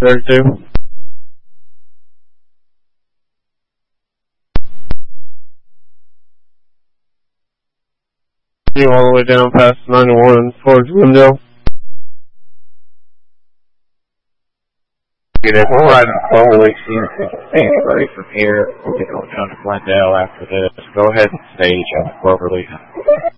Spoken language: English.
32. You all the way down past 91 towards Glendale. We're riding slowly, seeing anybody from here. We'll get on down to Glendale after this. Go ahead and stage on Cloverleaf.